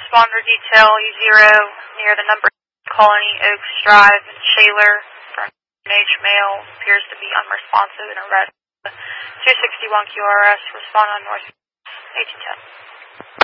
responder detail U0 near the number Colony Oaks Drive in Shaler for an age male appears to be unresponsive and arrest 261 QRS. Respond on North 1810.